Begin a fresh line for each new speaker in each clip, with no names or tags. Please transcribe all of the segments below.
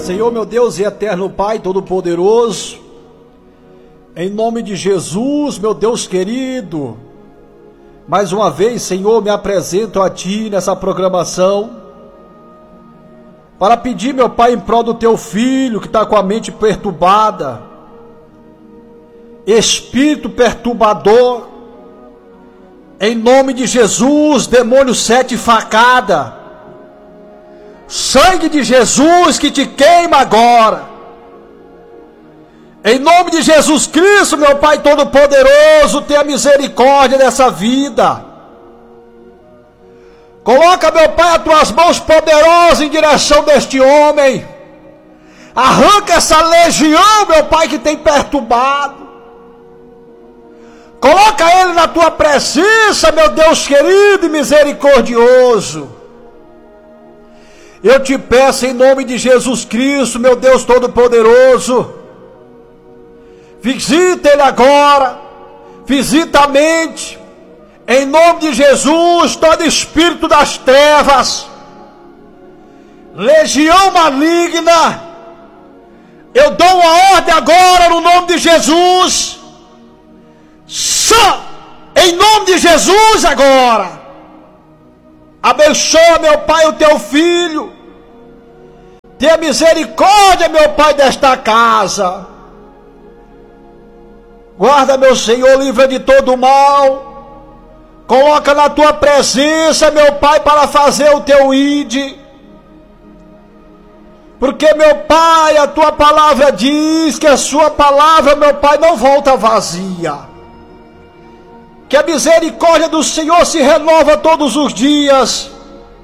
Senhor, meu Deus e eterno Pai Todo-Poderoso, em nome de Jesus, meu Deus querido, mais uma vez, Senhor, me apresento a Ti nessa programação, para pedir, meu Pai, em prol do Teu Filho, que está com a mente perturbada, espírito perturbador, em nome de Jesus, demônio 7 facada, sangue de Jesus que te queima agora, em nome de Jesus Cristo, meu Pai Todo-Poderoso, tenha misericórdia dessa vida, coloca, meu Pai, as tuas mãos poderosas em direção deste homem, arranca essa legião, meu Pai, que tem perturbado, coloca ele na tua presença, meu Deus querido e misericordioso. Eu te peço em nome de Jesus Cristo, meu Deus Todo-Poderoso, visita ele agora, visita a mente, em nome de Jesus, todo espírito das trevas, legião maligna, eu dou uma ordem agora no nome de Jesus, só em nome de Jesus agora, abençoa, meu Pai, o teu filho, tenha misericórdia, meu Pai, desta casa, guarda, meu Senhor, livra de todo mal, coloca na tua presença, meu Pai, para fazer o teu ide, porque, meu Pai, a tua palavra diz que a sua palavra, meu Pai, não volta vazia, que a misericórdia do Senhor se renova todos os dias.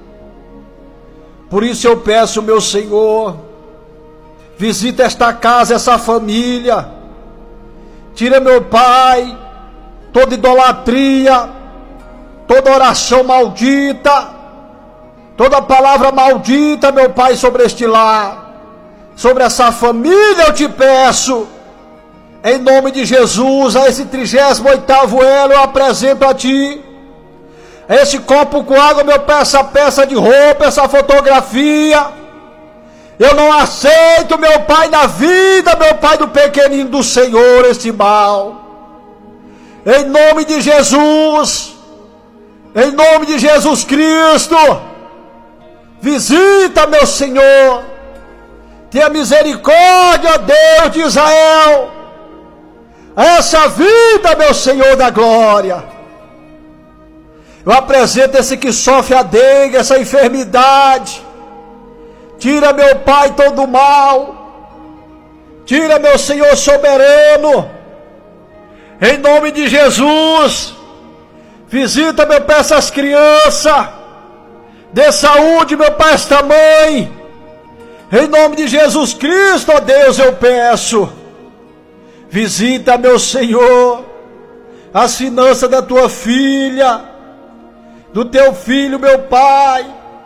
Por isso eu peço, meu Senhor, visita esta casa, essa família, tira, meu Pai, toda idolatria, toda oração maldita, toda palavra maldita, meu Pai, sobre este lar, sobre essa família eu te peço, em nome de Jesus, a esse 38º elo eu apresento a Ti, esse copo com água, meu Pai, essa peça de roupa, essa fotografia, eu não aceito, meu Pai, na vida, meu Pai, do pequenino do Senhor, este mal, em nome de Jesus, em nome de Jesus Cristo, visita, meu Senhor, tenha misericórdia, ó Deus de Israel, essa vida, meu Senhor da glória, eu apresento esse que sofre a dengue, essa enfermidade, tira, meu Pai, todo o mal, tira, meu Senhor soberano, em nome de Jesus, visita, meu Pai, essas crianças, dê saúde, meu Pai, esta mãe, em nome de Jesus Cristo, ó Deus, eu peço, visita, meu Senhor, as finanças da tua filha, do teu filho, meu Pai,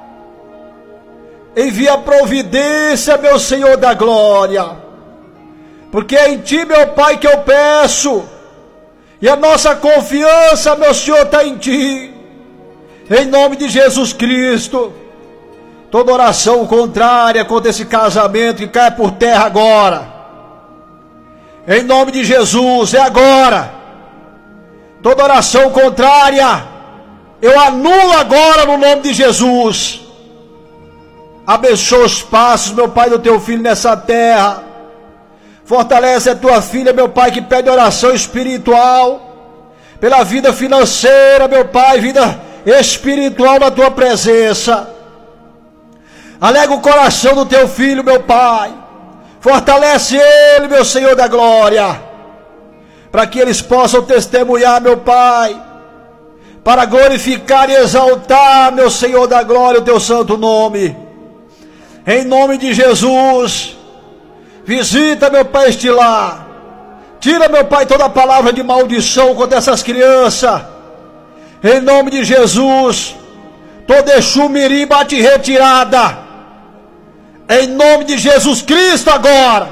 envia providência, meu Senhor da glória, porque é em Ti, meu Pai, que eu peço, e a nossa confiança, meu Senhor, está em Ti, em nome de Jesus Cristo, toda oração contrária contra esse casamento que cai por terra agora, em nome de Jesus, é agora, toda oração contrária, eu anulo agora no nome de Jesus, abençoa os passos, meu Pai, do teu filho nessa terra, fortalece a tua filha, meu Pai, que pede oração espiritual, pela vida financeira, meu Pai, vida espiritual na tua presença, alega o coração do teu filho, meu Pai, fortalece ele, meu Senhor da glória, para que eles possam testemunhar, meu Pai, para glorificar e exaltar, meu Senhor da glória, o teu santo nome, em nome de Jesus, visita, meu Pai, este lar, tira, meu Pai, toda palavra de maldição contra essas crianças, em nome de Jesus, toda Exu-mirim bate retirada, em nome de Jesus Cristo agora,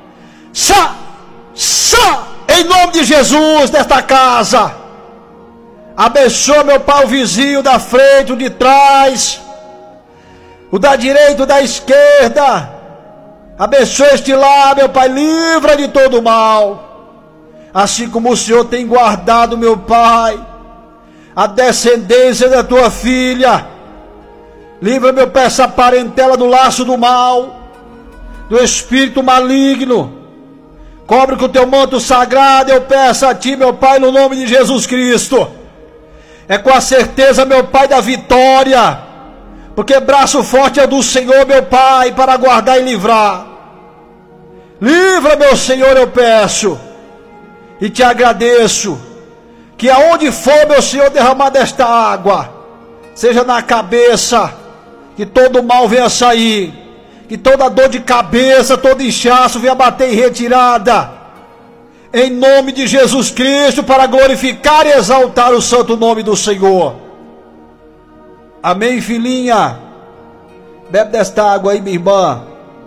em nome de Jesus, desta casa, abençoa, meu Pai, o vizinho da frente, o de trás, o da direita, o da esquerda, Abençoa este lar, meu Pai, livra de todo mal. Assim como o Senhor tem guardado, meu Pai, a descendência da tua filha. Livra, meu Pai, essa parentela do laço do mal, do espírito maligno. Cobre com o teu manto sagrado, eu peço a ti, meu Pai, no nome de Jesus Cristo. É com a certeza, meu Pai, da vitória, porque braço forte é do Senhor, meu Pai, para guardar e livrar. Livra, meu Senhor, eu peço, e te agradeço, que aonde for, meu Senhor, derramar desta água, seja na cabeça, que todo mal venha sair, que toda dor de cabeça, todo inchaço venha bater em retirada, em nome de Jesus Cristo, para glorificar e exaltar o santo nome do Senhor. Amém, filhinha? Bebe desta água aí, minha irmã.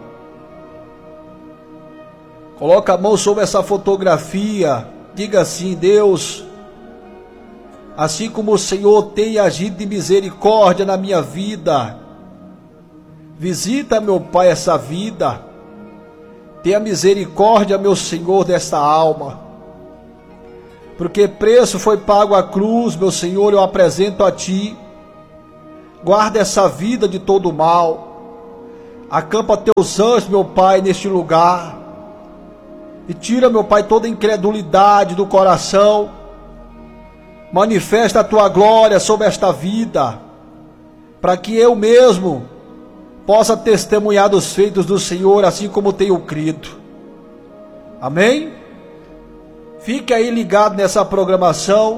Coloca a mão sobre essa fotografia, diga assim: Deus, assim como o Senhor tem agido de misericórdia na minha vida, visita, meu Pai, essa vida. Tenha misericórdia, meu Senhor, desta alma. Porque preço foi pago à cruz, meu Senhor, eu apresento a Ti. Guarda essa vida de todo mal. Acampa Teus anjos, meu Pai, neste lugar. E tira, meu Pai, toda incredulidade do coração. Manifesta a Tua glória sobre esta vida, para que eu mesmo possa testemunhar dos feitos do Senhor, assim como tenho crido. Amém? Fique aí ligado nessa programação.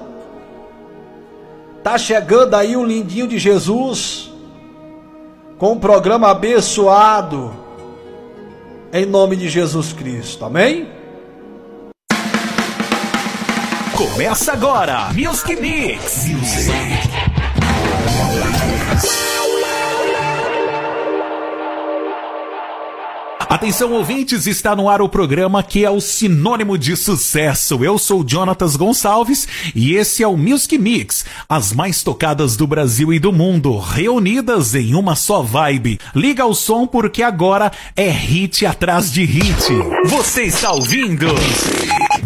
Tá chegando aí o lindinho de Jesus, com um programa abençoado, em nome de Jesus Cristo. Amém?
Começa agora, Music Mix. Atenção, ouvintes, está no ar o programa que é o sinônimo de sucesso. Eu sou Jonatas Gonçalves e esse é o Music Mix, as mais tocadas do Brasil e do mundo, reunidas em uma só vibe. Liga o som porque agora é hit atrás de hit. Você está ouvindo